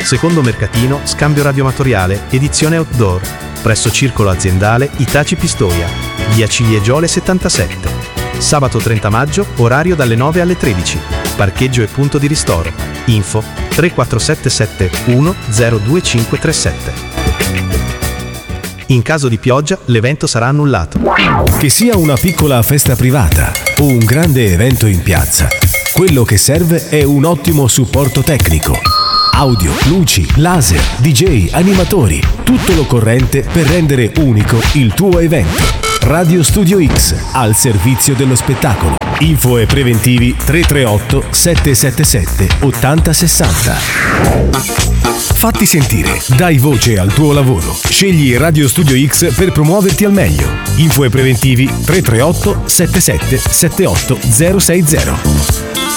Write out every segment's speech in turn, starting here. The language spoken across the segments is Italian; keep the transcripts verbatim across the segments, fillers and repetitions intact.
Secondo mercatino, scambio radioamatoriale, edizione outdoor, presso Circolo Aziendale Itaci Pistoia, via Ciliegiole settantasette. Sabato trenta maggio, orario dalle nove alle tredici. Parcheggio e punto di ristoro. Info tre quattro sette sette uno zero due cinque tre sette. In caso di pioggia, l'evento sarà annullato. Che sia una piccola festa privata o un grande evento in piazza, quello che serve è un ottimo supporto tecnico. Audio, luci, laser, D J, animatori, tutto l'occorrente per rendere unico il tuo evento. Radio Studio X, al servizio dello spettacolo. Info e preventivi tre tre otto sette sette sette otto zero sei zero. Fatti sentire, dai voce al tuo lavoro. Scegli Radio Studio X per promuoverti al meglio. Info e preventivi tre tre otto sette sette sette otto zero sei zero.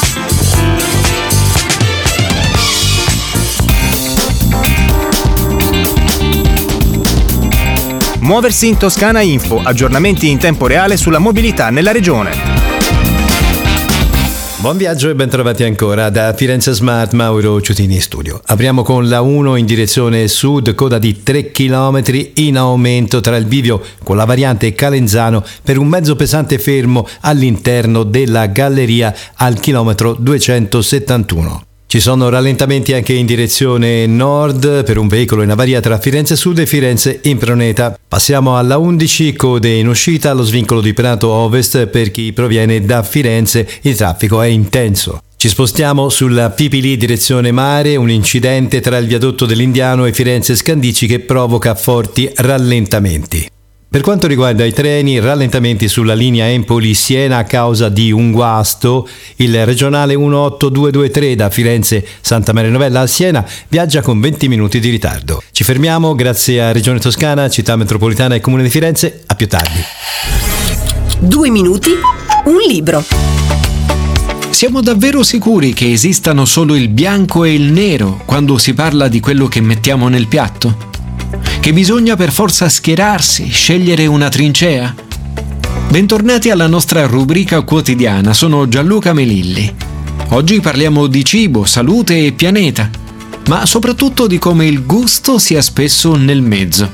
Muoversi in Toscana Info, aggiornamenti in tempo reale sulla mobilità nella regione. Buon viaggio e ben trovati ancora da Firenze Smart, Mauro Ciutini in studio. Apriamo con la uno in direzione sud, coda di tre chilometri in aumento tra il bivio con la variante Calenzano per un mezzo pesante fermo all'interno della galleria al chilometro duecentosettantuno. Ci sono rallentamenti anche in direzione nord per un veicolo in avaria tra Firenze Sud e Firenze Impreuneta. Passiamo alla undici, code in uscita allo svincolo di Prato Ovest per chi proviene da Firenze, il traffico è intenso. Ci spostiamo sulla Pipili direzione mare, un incidente tra il viadotto dell'Indiano e Firenze Scandicci che provoca forti rallentamenti. Per quanto riguarda i treni, rallentamenti sulla linea Empoli-Siena a causa di un guasto. Il regionale diciottoduecentoventistre da Firenze Santa Maria Novella a Siena viaggia con venti minuti di ritardo. Ci fermiamo, grazie a Regione Toscana, Città Metropolitana e Comune di Firenze. A più tardi. Due minuti, un libro. Siamo davvero sicuri che esistano solo il bianco e il nero quando si parla di quello che mettiamo nel piatto? Che bisogna per forza schierarsi, scegliere una trincea? Bentornati alla nostra rubrica quotidiana, sono Gianluca Melilli. Oggi parliamo di cibo, salute e pianeta, ma soprattutto di come il gusto sia spesso nel mezzo.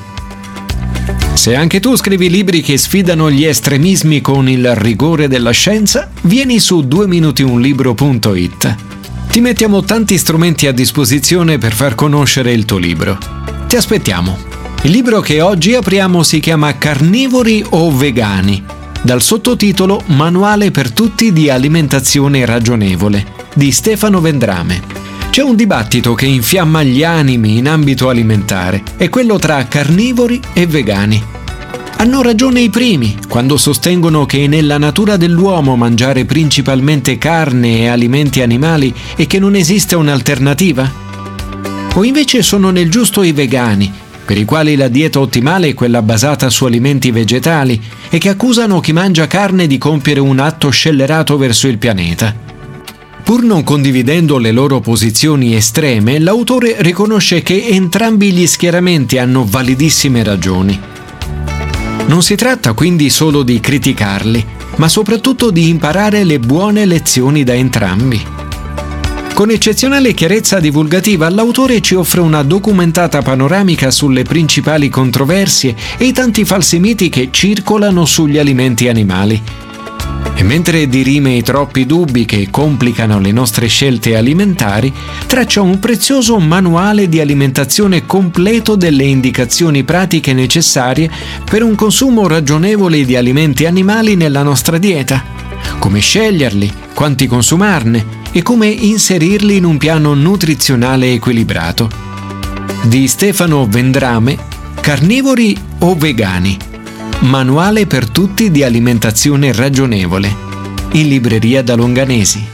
Se anche tu scrivi libri che sfidano gli estremismi con il rigore della scienza, vieni su due minuti un libro punto it. Ti mettiamo tanti strumenti a disposizione per far conoscere il tuo libro. Ti aspettiamo. Il libro che oggi apriamo si chiama Carnivori o vegani, dal sottotitolo Manuale per tutti di alimentazione ragionevole, di Stefano Vendrame. C'è un dibattito che infiamma gli animi in ambito alimentare, è quello tra carnivori e vegani. Hanno ragione i primi quando sostengono che è nella natura dell'uomo mangiare principalmente carne e alimenti animali e che non esiste un'alternativa? O invece sono nel giusto i vegani, per i quali la dieta ottimale è quella basata su alimenti vegetali e che accusano chi mangia carne di compiere un atto scellerato verso il pianeta. Pur non condividendo le loro posizioni estreme, l'autore riconosce che entrambi gli schieramenti hanno validissime ragioni. Non si tratta quindi solo di criticarli, ma soprattutto di imparare le buone lezioni da entrambi. Con eccezionale chiarezza divulgativa, l'autore ci offre una documentata panoramica sulle principali controversie e i tanti falsi miti che circolano sugli alimenti animali. E mentre dirime i troppi dubbi che complicano le nostre scelte alimentari, traccia un prezioso manuale di alimentazione completo delle indicazioni pratiche necessarie per un consumo ragionevole di alimenti animali nella nostra dieta. Come sceglierli, quanti consumarne e come inserirli in un piano nutrizionale equilibrato. Di Stefano Vendrame, Carnivori o vegani? Manuale per tutti di alimentazione ragionevole. In libreria da Longanesi.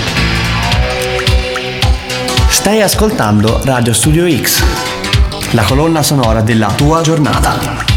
Stai ascoltando Radio Studio X, la colonna sonora della tua giornata.